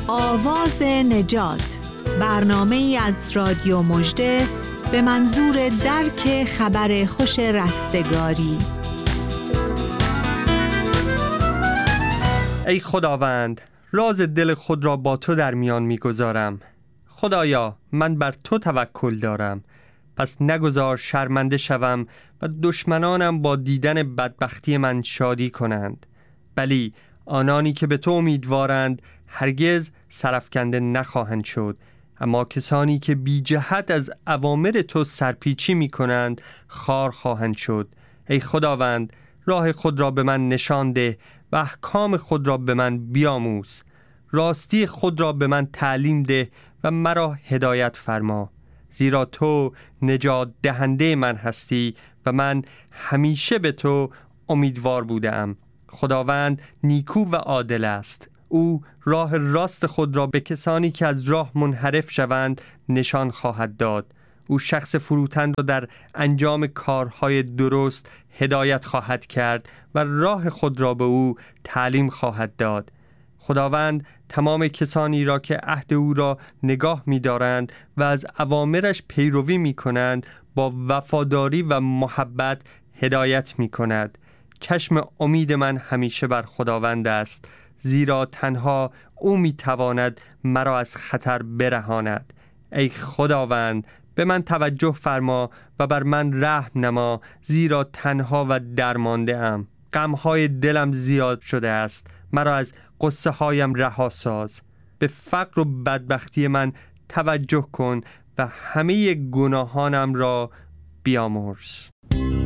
آواز نجات، برنامه‌ای از رادیو مژده به منظور درک خبر خوش رستگاری. ای خداوند، راز دل خود را با تو در میان می‌گذارم. خدایا، من بر تو توکل دارم، پس نگذار شرمنده شوم و دشمنانم با دیدن بدبختی من شادی کنند. بلی، آنانی که به تو امیدوارند هرگز سرفکنده نخواهند شد، اما کسانی که بی جهت از اوامر تو سرپیچی می کنند خار خواهند شد. ای خداوند، راه خود را به من نشان ده و احکام خود را به من بیاموز. راستی خود را به من تعلیم ده و مرا هدایت فرما، زیرا تو نجات دهنده من هستی و من همیشه به تو امیدوار بودم. خداوند نیکو و عادل است. او راه راست خود را به کسانی که از راه منحرف شوند نشان خواهد داد. او شخص فروتن را در انجام کارهای درست هدایت خواهد کرد و راه خود را به او تعلیم خواهد داد. خداوند تمام کسانی را که عهد او را نگاه می دارند و از اوامرش پیروی می کنند با وفاداری و محبت هدایت می کند. چشم امید من همیشه بر خداوند است، زیرا تنها او می تواند مرا از خطر برهاند. ای خداوند، به من توجه فرما و بر من رحم نما، زیرا تنها و درمانده ام. غمهای دلم زیاد شده است، مرا از قصه هایم رها ساز. به فقر و بدبختی من توجه کن و همه گناهانم را بیامرز.